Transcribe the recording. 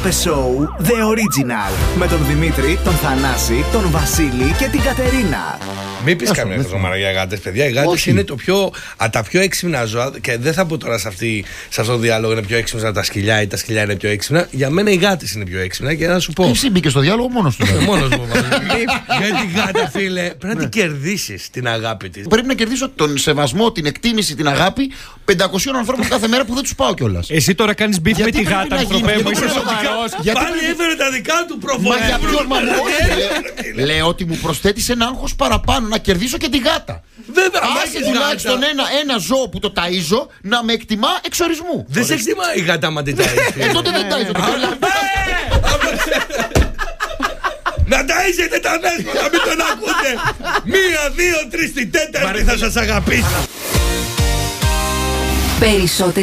Αγάπε Show The Original. Με τον Δημήτρη, τον Θανάση, τον Βασίλη και την Κατερίνα. Μην πεις καμία χαζομάρα για γάτες, παιδιά. Οι γάτες είναι τα πιο έξυπνα ζώα. Και δεν θα πω τώρα σε αυτό το διάλογο είναι πιο έξυπνα τα σκυλιά ή τα σκυλιά είναι πιο έξυπνα. Για μένα οι γάτες είναι πιο έξυπνα και να σου πω. Εσύ μπήκε στο διάλογο μόνος του. Μόνος μου. Γιατί η γάτα, φίλε, πρέπει να την κερδίσεις την αγάπη της. Πρέπει να κερδίσω τον σεβασμό, την εκτίμηση, την αγάπη 500 ανθρώπων κάθε μέρα που δεν τους πάω κιόλας. Εσύ τώρα κάνεις μπιφ με τη γάτα, ανθρωπέ μου. Είσαι σοβαρός. Πάλι έφερε τα δικά του προφορές. Μα για ποιο λέω ότι μου προσθέτει ένα άγχος παραπάνω να κερδίσω και τη γάτα. Βέβαια, άσε τουλάχιστον ένα ζώο που το ταΐζω να με εκτιμά εξορισμού. Δεν σε εκτιμά η γάτα μα την ταΐζει. Τότε δεν ταΐζω. Να ταΐζετε τα δέσποτα, μην τον ακούτε. 1, 2, 3, την τέταρτη θα σας αγαπήσω. Περισσότερη